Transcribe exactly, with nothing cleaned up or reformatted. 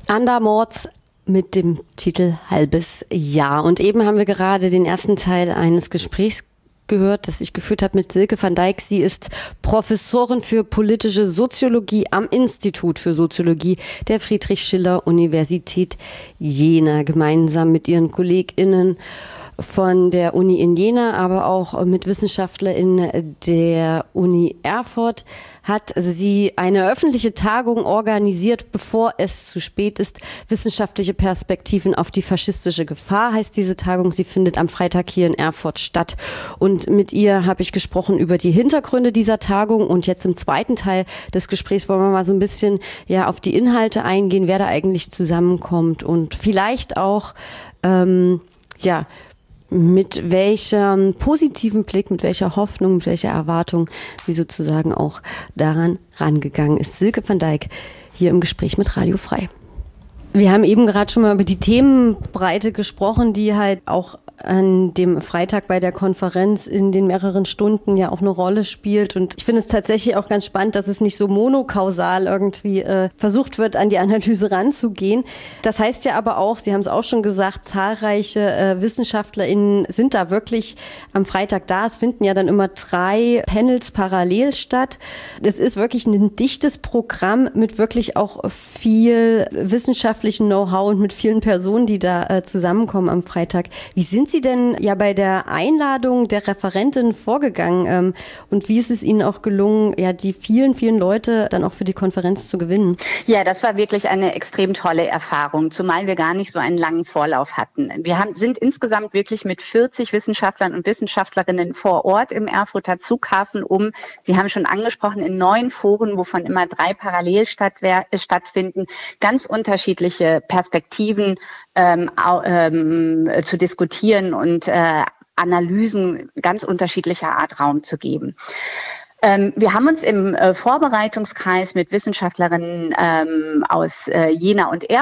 Andermords mit dem Titel Halbes Jahr. Und eben haben wir gerade den ersten Teil eines Gesprächs gehört, das ich geführt habe mit Silke van Dijk. Sie ist Professorin für politische Soziologie am Institut für Soziologie der Friedrich-Schiller-Universität Jena. Gemeinsam mit ihren KollegInnen von der Uni in Jena, aber auch mit WissenschaftlerInnen der Uni Erfurt hat sie eine öffentliche Tagung organisiert, bevor es zu spät ist. Wissenschaftliche Perspektiven auf die faschistische Gefahr heißt diese Tagung. Sie findet am Freitag hier in Erfurt statt. Und mit ihr habe ich gesprochen über die Hintergründe dieser Tagung. Und jetzt im zweiten Teil des Gesprächs wollen wir mal so ein bisschen ja auf die Inhalte eingehen, wer da eigentlich zusammenkommt und vielleicht auch ähm, ja mit welchem positiven Blick, mit welcher Hoffnung, mit welcher Erwartung sie sozusagen auch daran rangegangen ist. Silke van Dijk hier im Gespräch mit Radio Frei. Wir haben eben gerade schon mal über die Themenbreite gesprochen, die halt auch an dem Freitag bei der Konferenz in den mehreren Stunden ja auch eine Rolle spielt. Und ich finde es tatsächlich auch ganz spannend, dass es nicht so monokausal irgendwie äh, versucht wird, an die Analyse ranzugehen. Das heißt ja aber auch, Sie haben es auch schon gesagt, zahlreiche äh, WissenschaftlerInnen sind da wirklich am Freitag da. Es finden ja dann immer drei Panels parallel statt. Es ist wirklich ein dichtes Programm mit wirklich auch viel wissenschaftlichem Know-how und mit vielen Personen, die da äh, zusammenkommen am Freitag. Wie sind Sie denn ja bei der Einladung der Referentin vorgegangen ähm, und wie ist es Ihnen auch gelungen, ja die vielen, vielen Leute dann auch für die Konferenz zu gewinnen? Ja, das war wirklich eine extrem tolle Erfahrung, zumal wir gar nicht so einen langen Vorlauf hatten. Wir haben, sind insgesamt wirklich mit vierzig Wissenschaftlern und Wissenschaftlerinnen vor Ort im Erfurter Zughafen, um, Sie haben schon angesprochen, in neun Foren, wovon immer drei parallel statt, stattfinden, ganz unterschiedliche Perspektiven ähm, ähm, zu diskutieren und äh, Analysen ganz unterschiedlicher Art Raum zu geben. Ähm, wir haben uns im äh, Vorbereitungskreis mit Wissenschaftlerinnen ähm, aus äh, Jena und Erfurt